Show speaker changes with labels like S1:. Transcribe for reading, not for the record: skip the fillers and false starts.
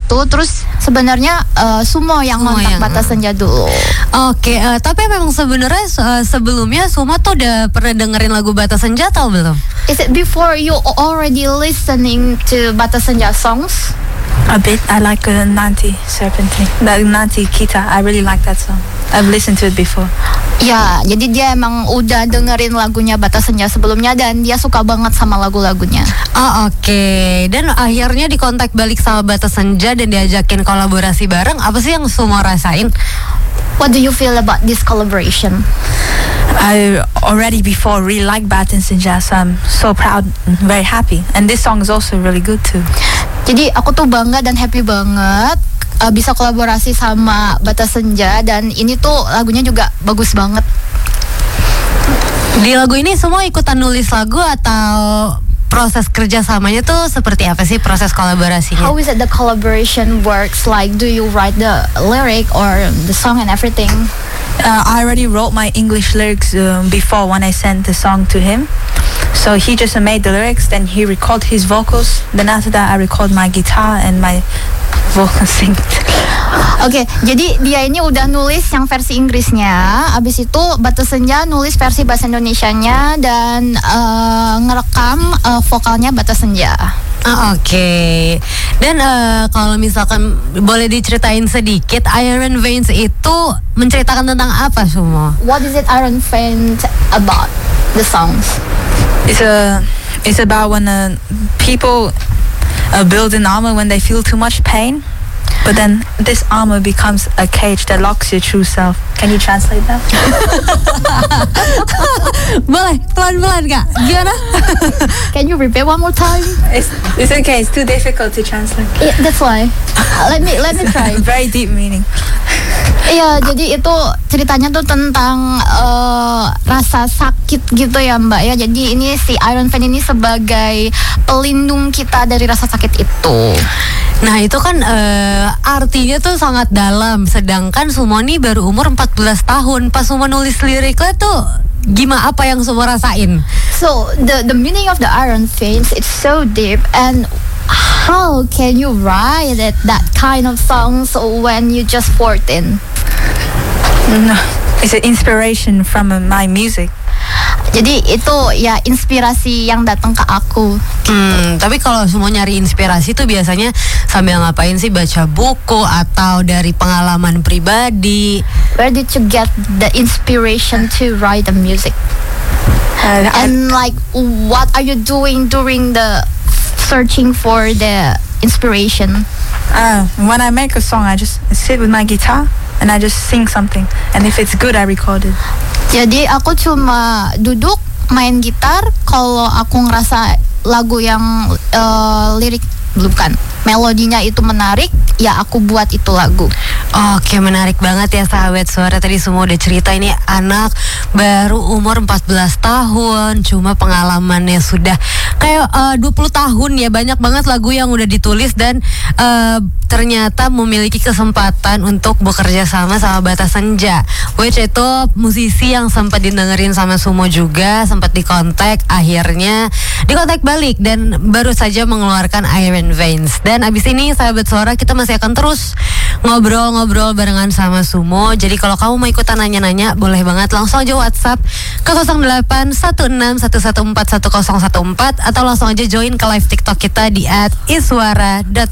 S1: itu. Terus sebenarnya Sumo yang ngontak Batas Senja dulu.
S2: Oke, tapi memang sebenarnya sebelumnya Sumo tuh udah pernah dengerin lagu Batas Senja atau belum?
S1: Is it before you already listening to Batas Senja songs?
S3: A bit. I like Nanti Serpentine. The Nanti Kita. I really like that song. I've listened to it before.
S1: Ya, jadi dia emang udah dengerin lagunya Batas Senja sebelumnya dan dia suka banget sama lagu-lagunya.
S2: Oke. Dan akhirnya dikontak balik sama Batas Senja dan diajakin kolaborasi bareng. Apa sih yang Sumo rasain?
S1: What do you feel about this collaboration?
S3: I already before really liked Batas Senja, so I'm so proud and very happy. And this song is also really good too.
S1: Jadi aku tuh bangga dan happy banget bisa kolaborasi sama Batas Senja dan ini tuh lagunya juga bagus banget.
S2: Di lagu ini semua ikutan nulis lagu atau proses kerjasamanya tuh seperti apa sih proses kolaborasinya?
S1: How is it the collaboration works? Like, do you write the lyric or the song and everything?
S3: I already wrote my English lyrics before when I sent the song to him. So he just made the lyrics, then he recorded his vocals. Then after that, I record my guitar and my vocal sing.
S1: Oke, jadi dia ini udah nulis yang versi Inggrisnya. Abis itu Batas Senja nulis versi bahasa Indonesianya dan ngerekam vokalnya Batas Senja.
S2: Oke. Dan kalau misalkan boleh diceritain sedikit, Iron Veins itu menceritakan tentang apa semua?
S1: What is it Iron Veins about? The songs.
S3: It's about when people build an armor when they feel too much pain. But then this armor becomes a cage that locks your true self. Can you translate that?
S2: Boleh, pelan-pelan Kak. Gimana?
S1: Can you repeat one more time?
S3: It's okay. It's too difficult to translate.
S1: Yeah, that's why. Let me try.
S3: Very deep meaning.
S1: Iya, jadi itu ceritanya tuh tentang rasa sakit gitu ya Mbak ya. Jadi ini si Iron Veins ini sebagai pelindung kita dari rasa sakit itu.
S2: Nah itu kan artinya tuh sangat dalam. Sedangkan Sumo nih baru umur 14 tahun. Pas Sumo nulis liriknya tuh gimana, apa yang Sumo rasain?
S1: So the meaning of the Iron Veins, it's so deep. And how can you write that kind of songs when you just 14?
S3: It's an inspiration from my music.
S1: Jadi itu ya inspirasi yang datang ke aku.
S2: Tapi kalau semua nyari inspirasi tuh biasanya sambil ngapain sih? Baca buku atau dari pengalaman pribadi?
S1: Where did you get the inspiration to write the music? And like, what are you doing during the searching for the inspiration?
S3: When I make a song, I just sit with my guitar and I just sing something. And if it's good, I record it.
S1: Jadi aku cuma duduk main gitar. Kalau aku ngerasa lagu yang lirik bukan melodinya itu menarik, ya aku buat itu lagu.
S2: Oke, menarik banget ya sahabat suara. Tadi semua udah cerita, ini anak baru umur 14 tahun, cuma pengalamannya sudah kayak 20 tahun ya. Banyak banget lagu yang udah ditulis dan ternyata memiliki kesempatan untuk bekerja sama Batas Senja, which itu musisi yang sempat didengerin sama Sumo juga, sempat dikontak, akhirnya dikontak balik dan baru saja mengeluarkan Iron Veins. Dan abis ini sahabat suara, kita masih akan terus ngobrol-ngobrol barengan sama Sumo. Jadi kalau kamu mau ikutan nanya-nanya, boleh banget langsung aja WhatsApp ke 0816114114 atau langsung aja join ke live TikTok kita di @iswara.